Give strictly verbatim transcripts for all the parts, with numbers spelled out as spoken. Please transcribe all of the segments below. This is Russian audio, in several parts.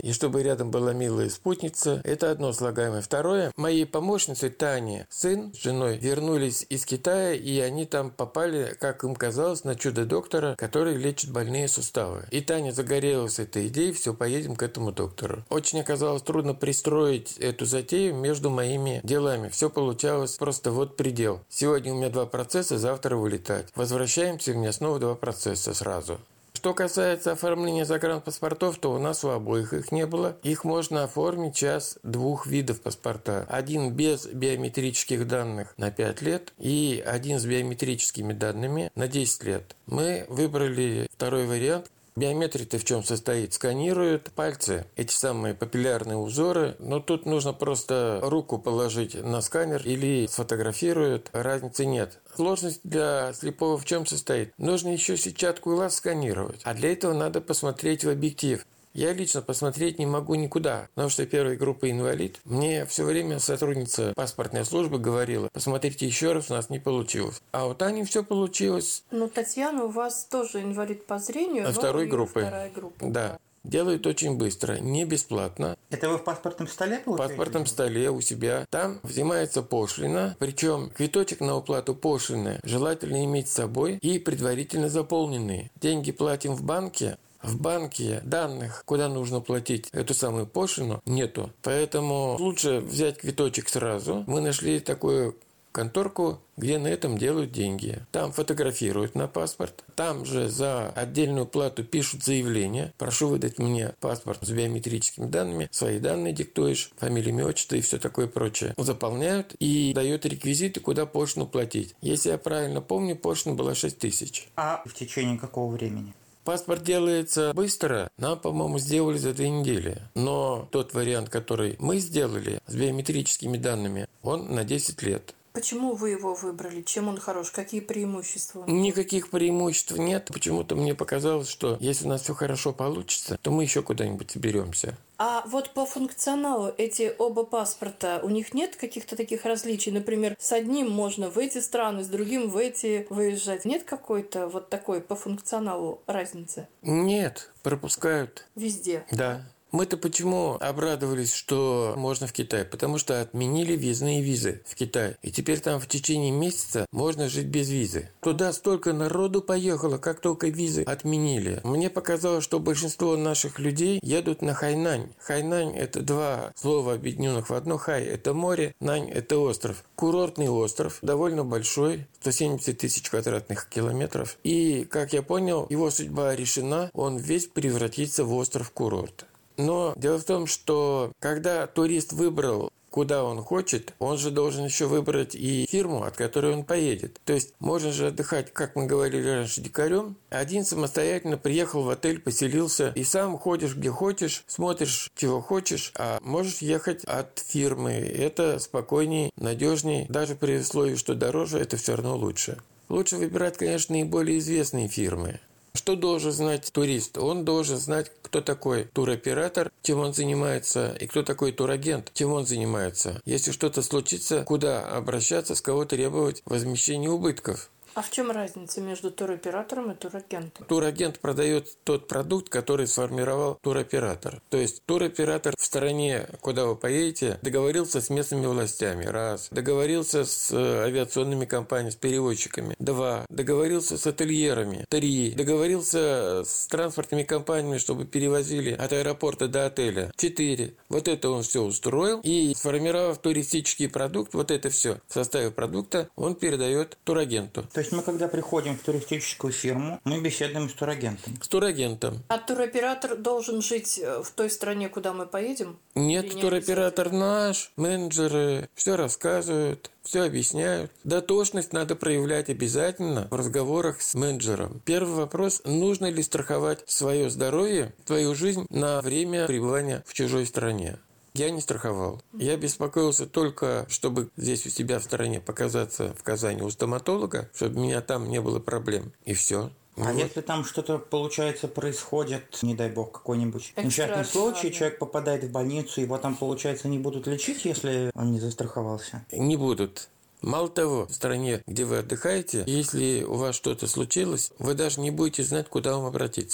и чтобы рядом была милая спутница. Это одно слагаемое. Второе. Моей помощнице Тане сын с женой вернулись из Китая, и они там попали, как им казалось, на чудо-доктора, который лечит больные суставы. И Таня загорелась этой идеей, все, поедем к этому доктору. Очень оказалось трудно пристроить эту затею между моими делами. Все получалось просто вот предел. Сегодня у меня два процесса, завтра вылетать. Возвращаемся, у меня снова два процесса сразу. Что касается оформления загранпаспортов, то у нас у обоих их не было. Их можно оформить сейчас двух видов паспорта. Один без биометрических данных на пять лет и один с биометрическими данными на десять лет. Мы выбрали второй вариант. Биометрия-то в чем состоит? Сканируют пальцы, эти самые папиллярные узоры, но тут нужно просто руку положить на сканер или сфотографируют, разницы нет. Сложность для слепого в чем состоит? Нужно еще сетчатку глаз сканировать, а для этого надо посмотреть в объектив. Я лично посмотреть не могу никуда, потому что первой группы инвалид. Мне все время сотрудница паспортной службы говорила: посмотрите еще раз, у нас не получилось. А у Тани все получилось. Ну, Татьяна у вас тоже инвалид по зрению, а но второй группы. Вторая группа. Да. Делают очень быстро, не бесплатно. Это вы в паспортном столе получаете? В паспортном столе у себя. Там взимается пошлина, причем квиточек на уплату пошлины желательно иметь с собой и предварительно заполненный. Деньги платим в банке. В банке данных, куда нужно платить эту самую пошлину, нету. Поэтому лучше взять квиточек сразу. Мы нашли такую конторку, где на этом делают деньги. Там фотографируют на паспорт. Там же за отдельную плату пишут заявление. Прошу выдать мне паспорт с биометрическими данными. Свои данные диктуешь, фамилия, имя, отчество и все такое прочее. Заполняют и дают реквизиты, куда пошлину платить. Если я правильно помню, пошлина была шесть тысяч. А в течение какого времени? Паспорт делается быстро. Нам, по-моему, сделали за две недели. Но тот вариант, который мы сделали с биометрическими данными, он на десять лет. Почему вы его выбрали? Чем он хорош? Какие преимущества? Никаких преимуществ нет. Почему-то мне показалось, что если у нас все хорошо получится, то мы еще куда-нибудь соберемся. А вот по функционалу эти оба паспорта, у них нет каких-то таких различий? Например, с одним можно в эти страны, с другим в эти выезжать. Нет какой-то вот такой по функционалу разницы? Нет, пропускают. Везде? Да. Мы-то почему обрадовались, что можно в Китай? Потому что отменили въездные визы в Китай. И теперь там в течение месяца можно жить без визы. Туда столько народу поехало, как только визы отменили. Мне показалось, что большинство наших людей едут на Хайнань. Хайнань – это два слова, объединенных в одно. Хай – это море, Нань – это остров. Курортный остров, довольно большой, сто семьдесят тысяч квадратных километров. И, как я понял, его судьба решена, он весь превратится в остров-курорт. Но дело в том, что когда турист выбрал, куда он хочет, он же должен еще выбрать и фирму, от которой он поедет. То есть можно же отдыхать, как мы говорили раньше, дикарем. Один самостоятельно приехал в отель, поселился, и сам ходишь где хочешь, смотришь чего хочешь, а можешь ехать от фирмы. Это спокойней, надежней, даже при условии, что дороже, это все равно лучше. Лучше выбирать, конечно, наиболее известные фирмы. Что должен знать турист? Он должен знать, кто такой туроператор, чем он занимается, и кто такой турагент, чем он занимается. Если что-то случится, куда обращаться, с кого требовать возмещения убытков. А в чем разница между туроператором и турагентом? Турагент продает тот продукт, который сформировал туроператор. То есть туроператор в стране, куда вы поедете, договорился с местными властями. Раз. Договорился с авиационными компаниями, с перевозчиками. Два. Договорился с ательерами. Три. Договорился с транспортными компаниями, чтобы перевозили от аэропорта до отеля. Четыре. Вот это он все устроил. И сформировав туристический продукт, вот это все в составе продукта, он передает турагенту. То есть мы, когда приходим в туристическую фирму, мы беседуем с турагентом. С турагентом. А туроператор должен жить в той стране, куда мы поедем? Нет, не туроператор наш, менеджеры все рассказывают, все объясняют. Дотошность надо проявлять обязательно в разговорах с менеджером. Первый вопрос: нужно ли страховать свое здоровье, твою жизнь на время пребывания в чужой стране? Я не страховал. Я беспокоился только, чтобы здесь у себя в стране показаться в Казани у стоматолога, чтобы у меня там не было проблем. И все. А вот. Если там что-то, получается, происходит, не дай бог, какой-нибудь несчастный случай, человек попадает в больницу, его там, получается, не будут лечить, если он не застраховался? Не будут. Мало того, в стране, где вы отдыхаете, если у вас что-то случилось, вы даже не будете знать, куда вам обратиться.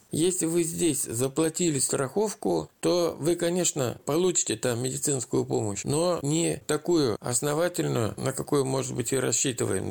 Если вы здесь заплатили страховку, то вы, конечно, получите там медицинскую помощь, но не такую основательную, на какую, может быть, и рассчитываем.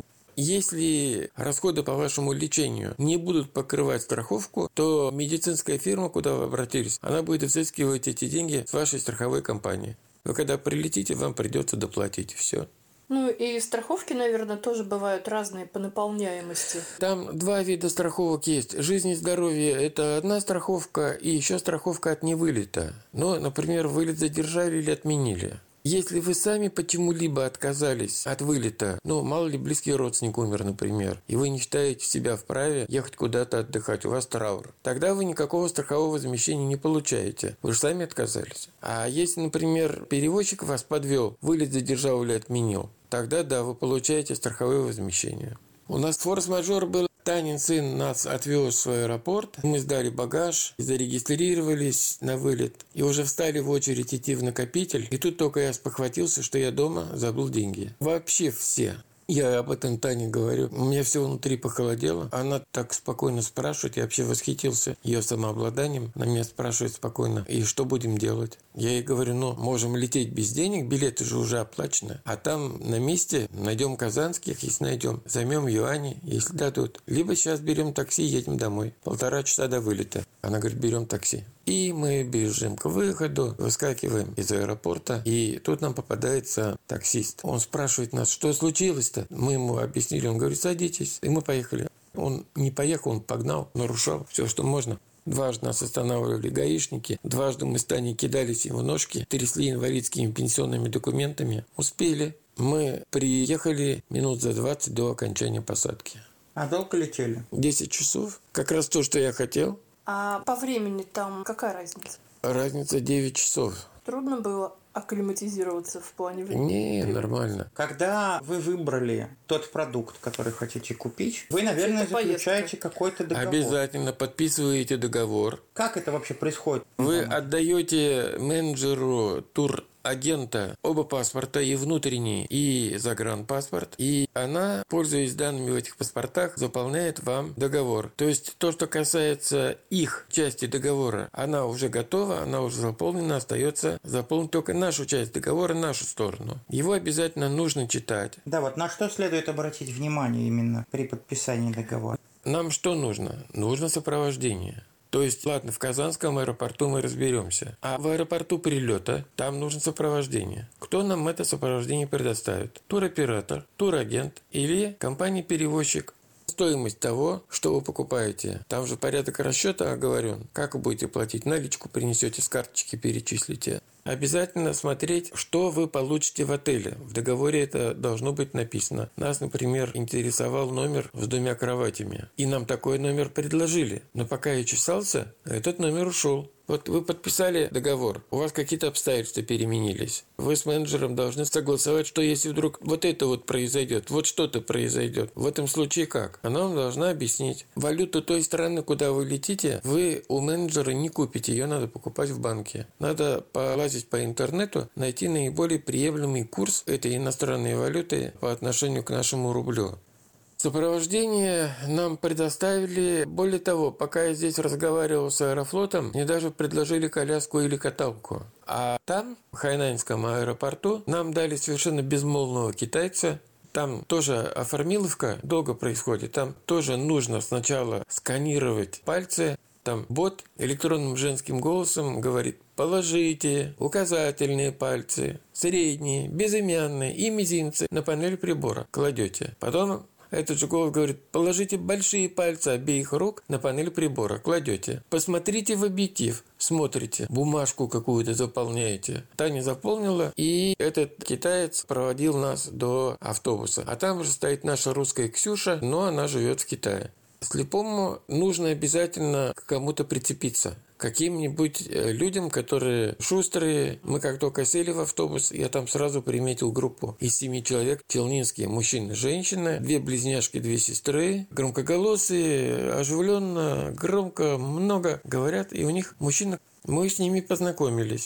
Если расходы по вашему лечению не будут покрывать страховку, то медицинская фирма, куда вы обратились, она будет взыскивать эти деньги с вашей страховой компании. Вы когда прилетите, вам придется доплатить. Все. Ну и страховки, наверное, тоже бывают разные по наполняемости. Там два вида страховок есть. Жизнь и здоровье – это одна страховка, и еще страховка от невылета. Но, например, вылет задержали или отменили. Если вы сами почему-либо отказались от вылета, ну, мало ли близкий родственник умер, например, и вы не считаете себя вправе ехать куда-то отдыхать, у вас траур, тогда вы никакого страхового возмещения не получаете. Вы же сами отказались. А если, например, перевозчик вас подвел, вылет задержал или отменил, тогда, да, вы получаете страховое возмещение. У нас форс-мажор был. Танин сын нас отвез в аэропорт. Мы сдали багаж, зарегистрировались на вылет и уже встали в очередь идти в накопитель. И тут только я спохватился, что я дома забыл деньги. Вообще все. Я об этом Тане говорю. У меня все внутри похолодело. Она так спокойно спрашивает. Я вообще восхитился ее самообладанием. Она меня спрашивает спокойно: и что будем делать? Я ей говорю: ну, можем лететь без денег, билеты же уже оплачены. А там на месте найдем казанских, если найдем. Займем юани, если дадут. Либо сейчас берем такси и едем домой. Полтора часа до вылета. Она говорит: берем такси. И мы бежим к выходу, выскакиваем из аэропорта, и тут нам попадается таксист. Он спрашивает нас: что случилось-то? Мы ему объяснили, он говорит: садитесь. И мы поехали. Он не поехал, он погнал, нарушал все, что можно. Дважды нас останавливали гаишники, дважды мы с Таней кидались в его ножки, трясли инвалидскими пенсионными документами. Успели. Мы приехали минут за двадцать до окончания посадки. А долго летели? десять часов. Как раз то, что я хотел. А по времени там какая разница? Разница девять часов. Трудно было акклиматизироваться в плане времени? Не, нормально. Когда вы выбрали тот продукт, который хотите купить, вы, наверное, заключаете какой-то договор. Обязательно подписываете договор. Как это вообще происходит? Вы отдаете менеджеру тур агента оба паспорта, и внутренний, и загранпаспорт, и она, пользуясь данными в этих паспортах, заполняет вам договор. То есть то, что касается их части договора, она уже готова, она уже заполнена, остается заполнить только нашу часть договора, нашу сторону. Его обязательно нужно читать. Да, вот на что следует обратить внимание именно при подписании договора? Нам что нужно? Нужно сопровождение. То есть, ладно, в Казанском аэропорту мы разберемся. А в аэропорту прилета там нужно сопровождение. Кто нам это сопровождение предоставит? Туроператор, турагент или компания-перевозчик. Стоимость того, что вы покупаете. Там же порядок расчета оговорен. Как вы будете платить? Наличку принесете, с карточки перечислите. Обязательно смотреть, что вы получите в отеле. В договоре это должно быть написано. Нас, например, интересовал номер с двумя кроватями. И нам такой номер предложили. Но пока я чесался, этот номер ушел. Вот вы подписали договор, у вас какие-то обстоятельства переменились. Вы с менеджером должны согласовать, что если вдруг вот это вот произойдет, вот что-то произойдет. В этом случае как? Она вам должна объяснить. Валюту той страны, куда вы летите, вы у менеджера не купите, ее надо покупать в банке. Надо полазить по интернету, найти наиболее приемлемый курс этой иностранной валюты по отношению к нашему рублю. Сопровождение нам предоставили. Более того, пока я здесь разговаривал с Аэрофлотом, мне даже предложили коляску или каталку. А там, в хайнаньском аэропорту, нам дали совершенно безмолвного китайца. Там тоже оформиловка долго происходит. Там тоже нужно сначала сканировать пальцы. Там бот электронным женским голосом говорит: положите указательные пальцы, средние, безымянные и мизинцы на панель прибора. Кладете. Потом этот же голос говорит: положите большие пальцы обеих рук на панель прибора, кладете. Посмотрите в объектив, смотрите, бумажку какую-то заполняете. Таня заполнила, и этот китаец проводил нас до автобуса. А там же стоит наша русская Ксюша, но она живет в Китае. Слепому нужно обязательно к кому-то прицепиться. Каким-нибудь людям, которые шустрые. Мы как только сели в автобус, я там сразу приметил группу из семи человек. Челнинские мужчины, женщины, две близняшки, две сестры. Громкоголосые, оживленно, громко, много говорят. И у них мужчина. Мы с ними познакомились.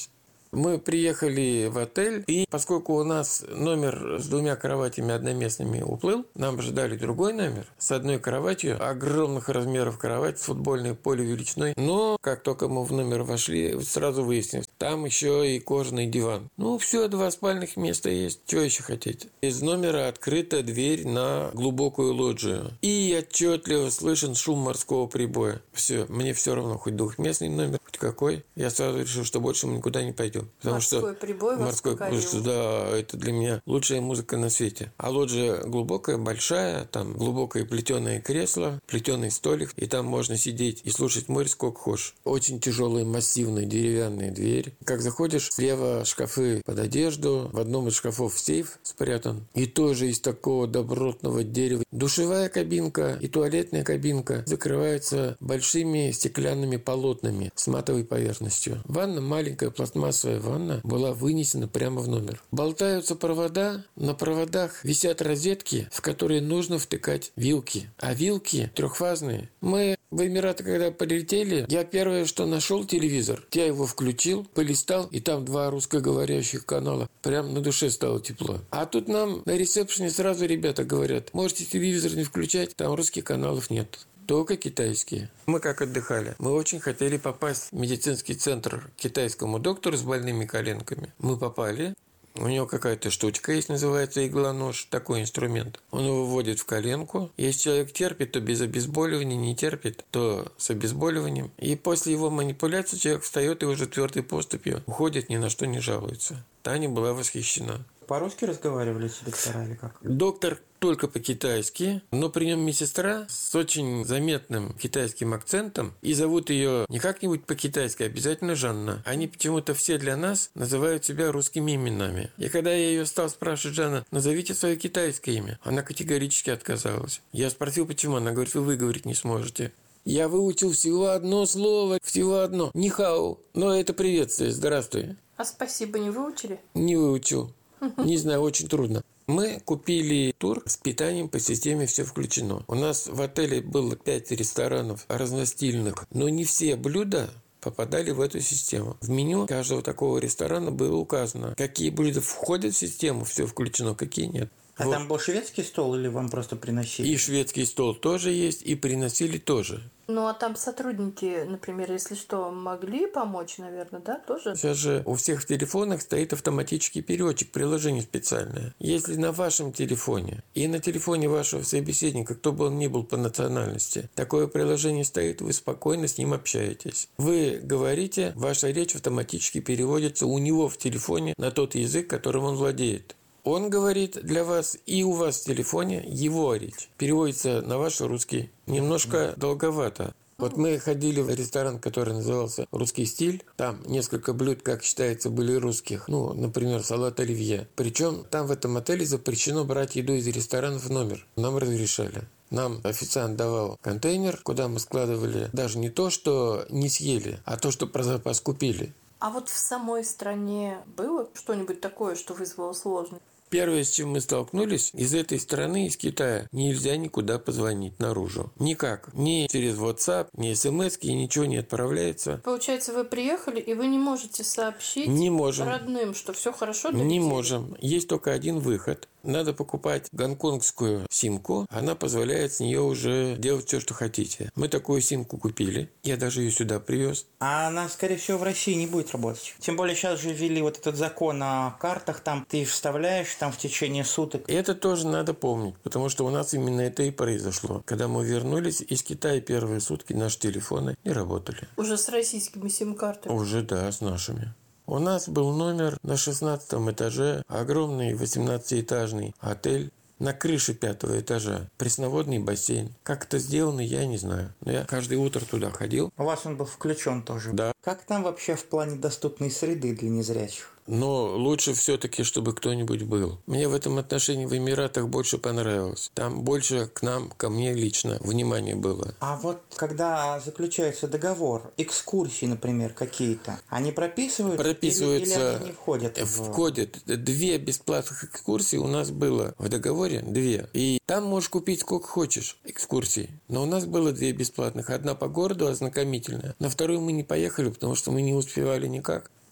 Мы приехали в отель, и поскольку у нас номер с двумя кроватями одноместными уплыл, нам ожидали другой номер с одной кроватью, огромных размеров кровать, с футбольное поле величиной. Но как только мы в номер вошли, сразу выяснилось, там еще и кожаный диван. Ну, все, два спальных места есть. Чего еще хотите? Из номера открыта дверь на глубокую лоджию. И отчетливо слышен шум морского прибоя. Все, мне все равно, хоть двухместный номер, хоть какой. Я сразу решил, что больше мы никуда не пойдем. Потому морской что прибой морской прибой, да, это для меня лучшая музыка на свете. А лоджия глубокая, большая, там глубокое плетеное кресло, плетеный столик, и там можно сидеть и слушать море сколько хочешь. Очень тяжелая, массивная деревянная дверь. Как заходишь, слева шкафы под одежду, в одном из шкафов сейф спрятан, и тоже из такого добротного дерева. Душевая кабинка и туалетная кабинка закрываются большими стеклянными полотнами с матовой поверхностью. Ванна, маленькая пластмассовая ванна, была вынесена прямо в номер. Болтаются провода, на проводах висят розетки, в которые нужно втыкать вилки. А вилки трехфазные. Мы в Эмираты, когда полетели, я первое, что нашел телевизор, я его включил, полистал, и там два русскоговорящих канала. Прям на душе стало тепло. А тут нам на ресепшене сразу ребята говорят, можете телевизор не включать, там русских каналов нет. Только китайские. Мы как отдыхали. Мы очень хотели попасть в медицинский центр к китайскому доктору с больными коленками. Мы попали. У него какая-то штучка есть, называется игла-нож, такой инструмент. Он его вводит в коленку. Если человек терпит, то без обезболивания, не терпит, то с обезболиванием. И после его манипуляции человек встает и уже твердой поступью уходит, ни на что не жалуется. Таня была восхищена. По-русски разговаривали с доктора или как? Доктор только по-китайски, но при нем медсестра с очень заметным китайским акцентом, и зовут ее не как-нибудь по-китайски, а обязательно Жанна. Они почему-то все для нас называют себя русскими именами. И когда я ее стал спрашивать, Жанна, назовите свое китайское имя, она категорически отказалась. Я спросил, почему, она говорит, вы выговорить не сможете. Я выучил всего одно слово, всего одно, нихао, но это приветствие, здравствуй. А спасибо не выучили? Не выучил. Не знаю, очень трудно. Мы купили тур с питанием по системе «Все включено». У нас в отеле было пять ресторанов разностильных, но не все блюда попадали в эту систему. В меню каждого такого ресторана было указано, какие блюда входят в систему «Все включено», какие нет. А вот. Там был шведский стол или вам просто приносили? И шведский стол тоже есть, и приносили тоже. Ну, а там сотрудники, например, если что, могли помочь, наверное, да, тоже? Сейчас же у всех в телефонах стоит автоматический переводчик, приложение специальное. Если на вашем телефоне и на телефоне вашего собеседника, кто бы он ни был по национальности, такое приложение стоит, вы спокойно с ним общаетесь. Вы говорите, ваша речь автоматически переводится у него в телефоне на тот язык, которым он владеет. Он говорит для вас, и у вас в телефоне его речь переводится на ваш русский. Немножко долговато. Вот мы ходили в ресторан, который назывался «Русский стиль». Там несколько блюд, как считается, были русских. Ну, например, салат оливье. Причем там в этом отеле запрещено брать еду из ресторанов в номер. Нам разрешали. Нам официант давал контейнер, куда мы складывали даже не то, что не съели, а то, что про запас купили. А вот в самой стране было что-нибудь такое, что вызвало сложность? Первое, с чем мы столкнулись, из этой страны, из Китая, нельзя никуда позвонить наружу. Никак. Ни через WhatsApp, ни смс-ки, ничего не отправляется. Получается, вы приехали, и вы не можете сообщить не можем. родным, что все хорошо долетели? Не можем. Есть только один выход. Надо покупать гонконгскую симку. Она позволяет с нее уже делать все, что хотите. Мы такую симку купили. Я даже ее сюда привез. А она, скорее всего, в России не будет работать. Тем более сейчас же ввели вот этот закон о картах. Там ты вставляешь там в течение суток. Это тоже надо помнить, потому что у нас именно это и произошло. Когда мы вернулись из Китая, первые сутки наши телефоны не работали. Уже с российскими сим-картами? Уже, да, с нашими. У нас был номер на шестнадцатом этаже, огромный восемнадцатиэтажный отель. На крыше пятого этажа пресноводный бассейн. Как это сделано, я не знаю. Но я каждое утро туда ходил. У вас он был включен тоже? Да. Как там вообще в плане доступной среды для незрячих? Но лучше все-таки, чтобы кто-нибудь был. Мне в этом отношении в Эмиратах больше понравилось. Там больше к нам, ко мне лично внимание было. А вот когда заключается договор, экскурсии, например, какие-то, они прописываются? Прописываются. Или, или они не входят? В... Входят. Две бесплатных экскурсии у нас было в договоре. Две. И там можешь купить сколько хочешь экскурсий. Но у нас было две бесплатных. Одна по городу, ознакомительная. На вторую мы не поехали, потому что мы не успевали никак.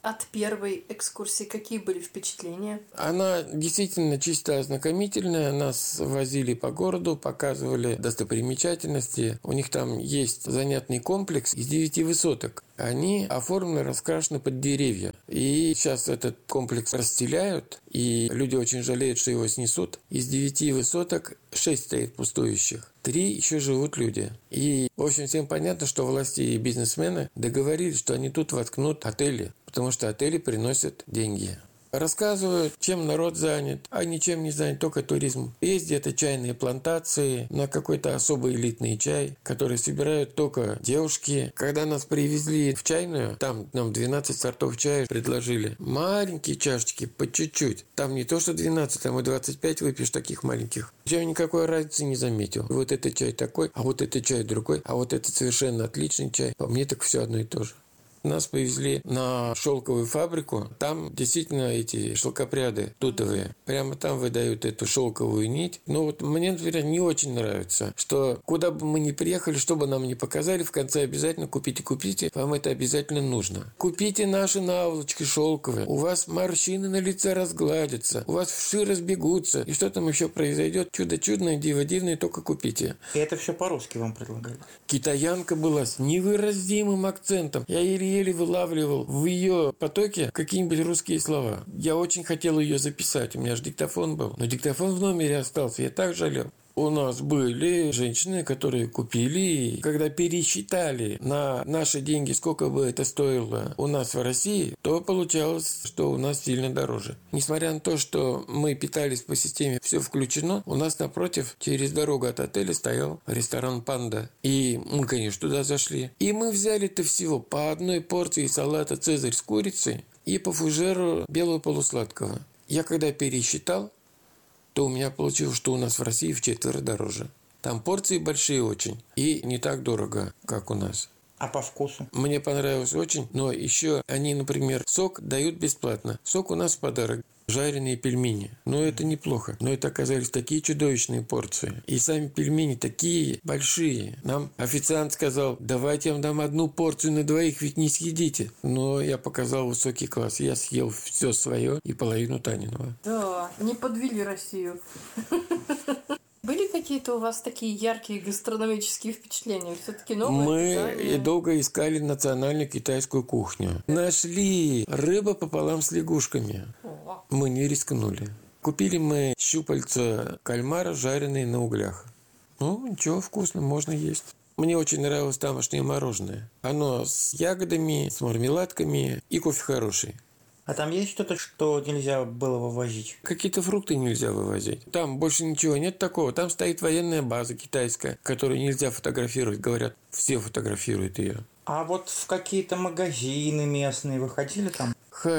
От первой экскурсии какие были впечатления? Она действительно чисто ознакомительная. Нас возили по городу, показывали достопримечательности. У них там есть занятный комплекс из девяти высоток. Они оформлены, раскрашены под деревья. И сейчас этот комплекс расстеляют, и люди очень жалеют, что его снесут. Из девяти высоток шесть стоит пустующих. Три еще живут люди. И, в общем, всем понятно, что власти и бизнесмены договорились, что они тут воткнут отели, потому что отели приносят деньги. Рассказывают, чем народ занят, а ничем не занят, только туризм. Есть где-то чайные плантации на какой-то особый элитный чай, который собирают только девушки. Когда нас привезли в чайную, там нам двенадцать сортов чая предложили. Маленькие чашечки, по чуть-чуть. Там не то, что двенадцать, там и двадцать пять выпьешь таких маленьких. Я никакой разницы не заметил. Вот этот чай такой, а вот этот чай другой, а вот этот совершенно отличный чай. По мне так все одно и то же. Нас повезли на шелковую фабрику. Там действительно эти шелкопряды тутовые. Прямо там выдают эту шелковую нить. Но вот мне, например, не очень нравится, что куда бы мы ни приехали, что бы нам ни показали, в конце обязательно купите, купите. Вам это обязательно нужно. Купите наши наволочки шелковые. У вас морщины на лице разгладятся. У вас вши разбегутся. И что там еще произойдет? Чудо чудное, диво дивное, только купите. И это все по-русски вам предлагали? Китаянка была с невыразимым акцентом. Я еле еле вылавливал в ее потоке какие-нибудь русские слова. Я очень хотел ее записать, у меня же диктофон был. Но диктофон в номере остался, я так жалел. У нас были женщины, которые купили, и когда пересчитали на наши деньги, сколько бы это стоило у нас в России, то получалось, что у нас сильно дороже. Несмотря на то, что мы питались по системе «все включено», у нас напротив, через дорогу от отеля, стоял ресторан «Панда». И мы, конечно, туда зашли. И мы взяли-то всего по одной порции салата «Цезарь» с курицей и по фужеру белого полусладкого. Я когда пересчитал, то у меня получилось, что у нас в России в четверо дороже. Там порции большие очень и не так дорого, как у нас. А по вкусу? Мне понравилось очень, но еще они, например, сок дают бесплатно. Сок у нас в подарок. Жареные пельмени. Но это неплохо. Но это оказались такие чудовищные порции. И сами пельмени такие большие. Нам официант сказал, давайте я вам дам одну порцию на двоих, ведь не съедите. Но я показал высокий класс. Я съел все свое и половину Таниного. Да, не подвели Россию. Были какие-то у вас такие яркие гастрономические впечатления? Все-таки новые? Мы питание? долго искали национальную китайскую кухню. Нашли рыба пополам с лягушками. О. Мы не рискнули. Купили мы щупальца кальмара, жареные на углях. Ну, ничего, вкусно, можно есть. Мне очень нравилось тамошнее мороженое. Оно с ягодами, с мармеладками и кофе хороший. А там есть что-то, что нельзя было вывозить? Какие-то фрукты нельзя вывозить. Там больше ничего нет такого. Там стоит военная база китайская, которую нельзя фотографировать. Говорят, все фотографируют ее. А вот в какие-то магазины местные вы ходили там?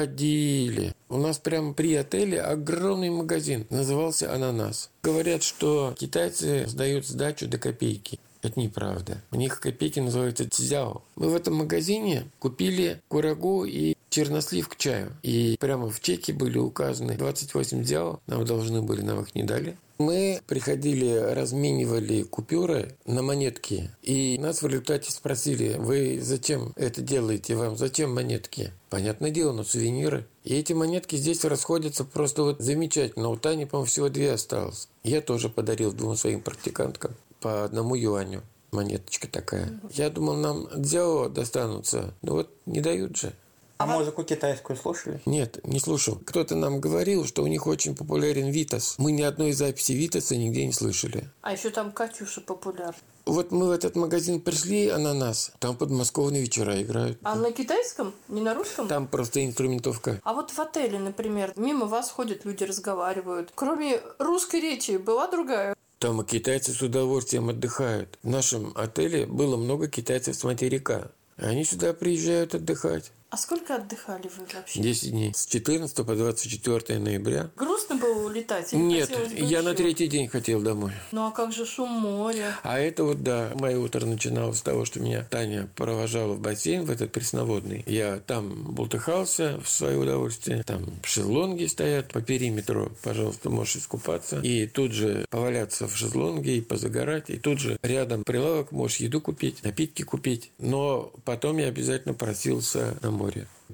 Ходили. У нас прямо при отеле огромный магазин. Назывался «Ананас». Говорят, что китайцы сдают сдачу до копейки. Это неправда. У них копейки называются цзяо. Мы в этом магазине купили курагу и чернослив к чаю. И прямо в чеке были указаны двадцать восемь дзяо. Нам должны были, нам их не дали. Мы приходили, разменивали купюры на монетки. И нас в результате спросили, вы зачем это делаете? Вам зачем монетки? Понятное дело, но сувениры. И эти монетки здесь расходятся просто вот замечательно. У Тани, по-моему, всего две осталось. Я тоже подарил двум своим практиканткам по одному юаню. Монеточка такая. Я думал, нам дзяо достанутся. Но вот не дают же. А музыку китайскую слушали? Нет, не слушал. Кто-то нам говорил, что у них очень популярен Витас. Мы ни одной записи Витаса нигде не слышали. А еще там Катюша популярна. Вот мы в этот магазин пришли, «Ананас», там подмосковные вечера играют. А на китайском? Не на русском? Там просто инструментовка. А вот в отеле, например, мимо вас ходят люди, разговаривают. Кроме русской речи была другая? Там и китайцы с удовольствием отдыхают. В нашем отеле было много китайцев с материка. Они сюда приезжают отдыхать. А сколько отдыхали вы вообще? десять дней. С четырнадцатого по двадцать четвёртое ноября. Грустно было улетать? Или Нет, хотелось бы я еще? на третий день хотел домой. Ну а как же шум моря? А это вот, да, мое утро начиналось с того, что меня Таня провожала в бассейн, в этот пресноводный. Я там бултыхался в свое удовольствие. Там шезлонги стоят по периметру. Пожалуйста, можешь искупаться. И тут же поваляться в шезлонге и позагорать. И тут же рядом прилавок, можешь еду купить, напитки купить. Но потом я обязательно просился на море.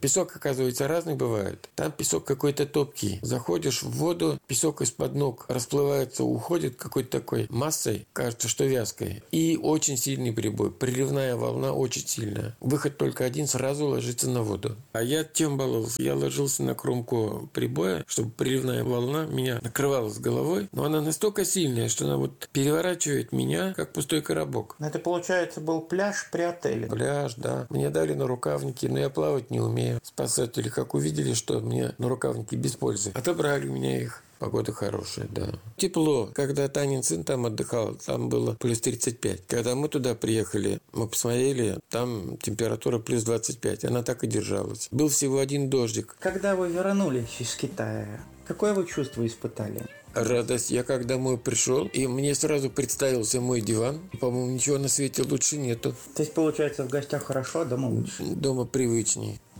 Песок, оказывается, разный бывает. Там песок какой-то топкий. Заходишь в воду, песок из-под ног расплывается, уходит какой-то такой массой, кажется, что вязкой. И очень сильный прибой. Приливная волна очень сильная. Выход только один, сразу ложиться на воду. А я чем баловался? Я ложился на кромку прибоя, чтобы приливная волна меня накрывала с головой. Но она настолько сильная, что она вот переворачивает меня, как пустой коробок. Это, получается, был пляж при отеле? Пляж, да. Мне дали нарукавники, но я плавать не умею. Спасатели, как увидели, что мне нарукавники без пользы, отобрали у меня их. Погода хорошая, да. Тепло. Когда Танин сын там отдыхал, там было плюс тридцать пять. Когда мы туда приехали, мы посмотрели, там температура плюс двадцать пять. Она так и держалась. Был всего один дождик. Когда вы вернулись из Китая, какое вы чувство испытали? Радость. Я как домой пришел, и мне сразу представился мой диван. По-моему, ничего на свете лучше нету. То есть, получается, в гостях хорошо, а дома лучше? Дома привычней.